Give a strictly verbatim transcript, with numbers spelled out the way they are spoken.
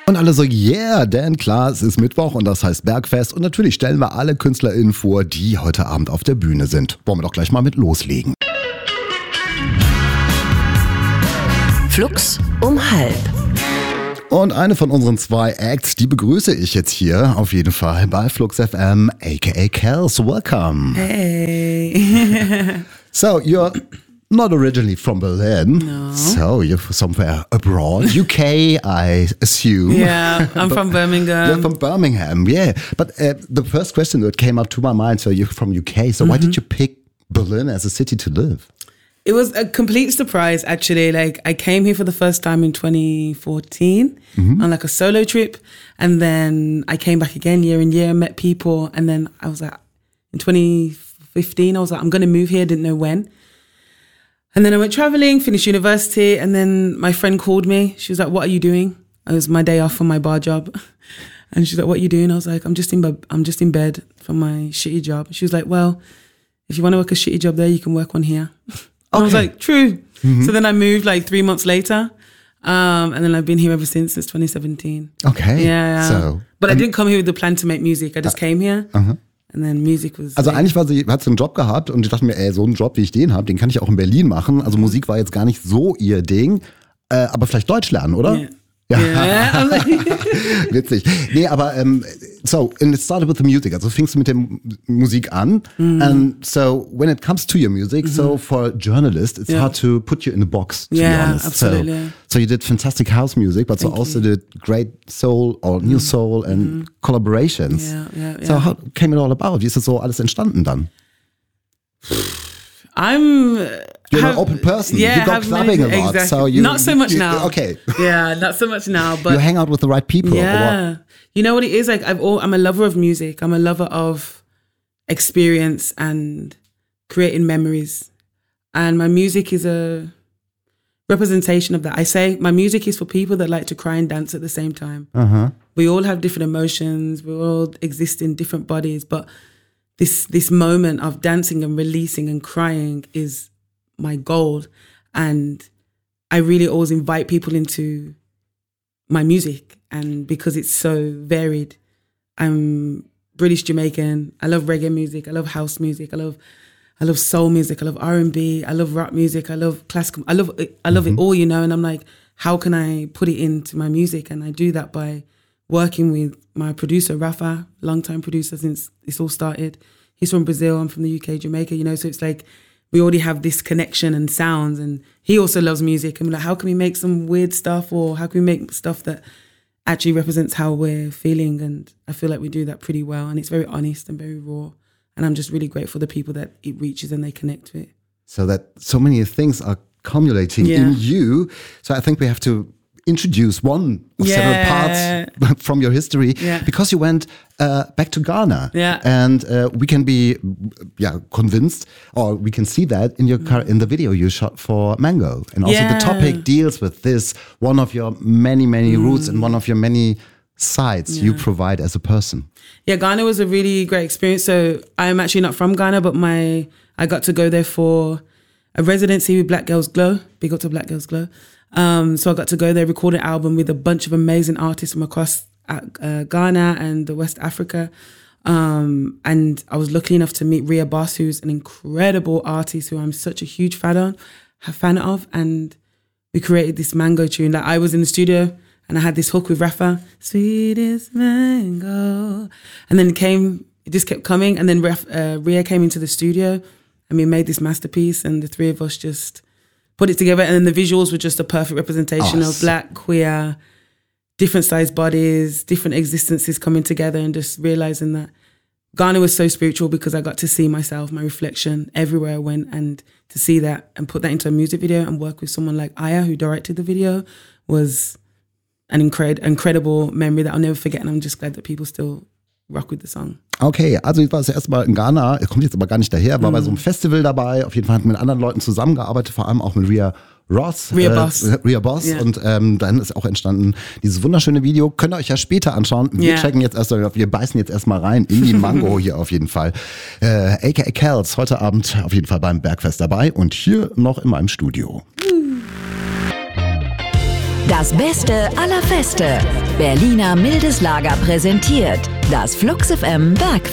Und alle so, yeah, denn klar, es ist Mittwoch und das heißt Bergfest. Und natürlich stellen wir alle KünstlerInnen vor, die heute Abend auf der Bühne sind. Wollen wir doch gleich mal mit loslegen. Flux um halb. Und eine von unseren zwei Acts, die begrüße ich jetzt hier auf jeden Fall bei Flux F M, aka Kels. Welcome. Hey. So, you're not originally from Berlin. No. So, you're somewhere abroad. U K, I assume. Yeah, I'm from Birmingham. You're from Birmingham, yeah. But uh, the first question that came up to my mind, so you're from U K, so mm-hmm. why did you pick Berlin as a city to live? It was a complete surprise, actually. Like, I came here for the first time in twenty fourteen mm-hmm. on like a solo trip. And then I came back again year and year, met people. And then I was like, in twenty fifteen, I was like, I'm going to move here. Didn't know when. And then I went traveling, finished university. And then my friend called me. She was like, what are you doing? It was my day off from my bar job. And she's like, what are you doing? I was like, I'm just in bed, I'm just in bed from my shitty job. She was like, well, if you want to work a shitty job there, you can work one here. Okay. I was like, true. Mm-hmm. So then I moved like three months later. Um, and then I've been here ever since, since twenty seventeen. Okay. Yeah. So, but I didn't come here with the plan to make music. I just uh, came here. Uh-huh. And then music was... Also eigentlich war sie, hat sie einen Job gehabt und ich dachte mir, ey, so einen Job, wie ich den habe, den kann ich auch in Berlin machen. Also Musik war jetzt gar nicht so ihr Ding. Äh, aber vielleicht Deutsch lernen, oder? Yeah. Ja. Yeah. Witzig. Nee, aber um, so, and it started with the music. Also fingst du mit der Musik an. Mm. And so, when it comes to your music, mm-hmm. so for a journalist, it's yeah. hard to put you in a box, to yeah, be honest. Absolutely. So, so you did fantastic house music, but Thank so also you. did great soul or new soul and mm-hmm. collaborations. Yeah, yeah, yeah. So how came it all about? Wie ist das so alles entstanden dann? I'm... You're have, an open person. Yeah, you go clubbing many, a lot. Exactly. So you, not so much you, now. Okay. Yeah, not so much now. But you hang out with the right people. Yeah. Or what? You know what it is? Like I've all, I'm a lover of music. I'm a lover of experience and creating memories. And my music is a representation of that. I say my music is for people that like to cry and dance at the same time. Uh-huh. We all have different emotions. We all exist in different bodies. But this this moment of dancing and releasing and crying is my goal. And I really always invite people into my music. And because it's so varied, I'm British Jamaican. I love reggae music. I love house music. I love I love soul music. I love R and B. I love rap music. I love classical. I love it, I love mm-hmm. it all, you know. And I'm like, how can I put it into my music? And I do that by working with my producer, Rafa, longtime producer since this all started. He's from Brazil. I'm from the U K, Jamaica, you know. So it's like we already have this connection and sounds. And he also loves music. And we're like, how can we make some weird stuff, or how can we make stuff that actually represents how we're feeling? And I feel like we do that pretty well. And it's very honest and very raw. And I'm just really grateful for the people that it reaches and they connect to it. So that so many things are cumulating yeah. in you. So I think we have to introduce one of yeah. several parts from your history yeah. because you went uh, back to Ghana. Yeah. And uh, we can be yeah, convinced, or we can see that in your car, in the video you shot for Mango. And also yeah. the topic deals with this, one of your many, many mm. roots and one of your many sides yeah. you provide as a person. Yeah, Ghana was a really great experience. So I'm actually not from Ghana, but my I got to go there for a residency with Black Girls Glow. Big up to Black Girls Glow. Um, so I got to go there, record an album with a bunch of amazing artists from across uh, Ghana and the West Africa. Um, and I was lucky enough to meet Ria Boss, who's an incredible artist who I'm such a huge fan of, a fan of. And we created this Mango tune. Like I was in the studio and I had this hook with Rafa, sweetest mango. And then it came, it just kept coming. And then Raf, uh, Ria came into the studio and we made this masterpiece, and the three of us just put it together. And then the visuals were just a perfect representation oh, of black, queer, different sized bodies, different existences coming together, and just realizing that Ghana was so spiritual because I got to see myself, my reflection everywhere I went, and to see that and put that into a music video and work with someone like Aya, who directed the video, was an incred- incredible memory that I'll never forget. And I'm just glad that people still rock with the song. Okay, also ich war das erste Mal in Ghana, er kommt jetzt aber gar nicht daher, war mm. bei so einem Festival dabei, auf jeden Fall hat mit anderen Leuten zusammengearbeitet, vor allem auch mit Ria Ross, Ria äh, Boss, Ria Boss yeah. und ähm, dann ist auch entstanden dieses wunderschöne Video, könnt ihr euch ja später anschauen, wir yeah. checken jetzt erst, wir beißen jetzt erstmal rein in die Mango hier auf jeden Fall. Äh, aka Kels, heute Abend auf jeden Fall beim Bergfest dabei und hier noch in meinem Studio. Das Beste aller Feste. Berliner Mildes Lager präsentiert das Flux F M Bergfest.